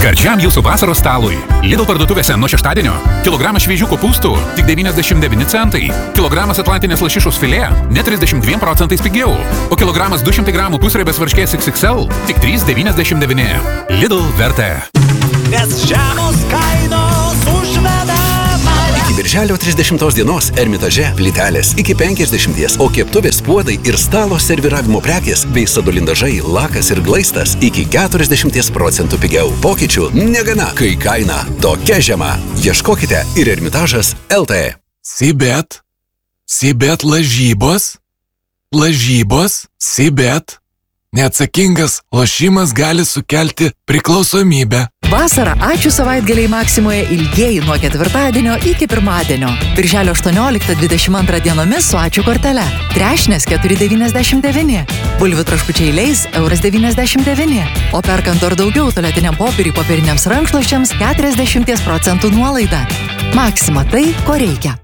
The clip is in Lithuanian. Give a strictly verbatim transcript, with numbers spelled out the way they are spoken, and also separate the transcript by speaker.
Speaker 1: Gardžiam jūsų vasaros stalui. Lidl parduotuvėse nuo šeštadienio. Kilogramas šviežių kopūstų tik devyniasdešimt devyni centai. Kilogramas atlantinės lašišos filė net trisdešimt dviem procentais pigiau. O kilogramas du šimtai gramų pusriebės varškės iks iks el tik trys devyniasdešimt devyni. Lidl vertė.
Speaker 2: Nes žemos kainos užveda.
Speaker 3: Iki birželio trisdešimtos dienos Ermitaže plytelės iki penkiasdešimties, o keptuvės, puodai ir stalo serviravimo prekės bei sadulindažai, lakas ir glaistas iki keturiasdešimt procentų pigiau. Pokyčių negana, kai kaina tokia žema. Ieškokite ir Ermitažas el tė.
Speaker 4: Sibet, Sibet lažybos, lažybos, Sibet. Neatsakingas lošimas gali sukelti priklausomybę.
Speaker 5: Vasarą ačiū savaitgaliai Maksimoje ilgieji nuo ketvirtadienio iki pirmadienio. Birželio aštuonioliktą dvidešimt antrą dienomis su ačiū kortele. Trešnės keturi devyniasdešimt devyni. Bulvių traškučiai leis euras devyniasdešimt devyni. O perkant ar daugiau tualetiniam popieriui popieriniams rankšluosčiams keturiasdešimt procentų nuolaida. Maksima tai, ko reikia.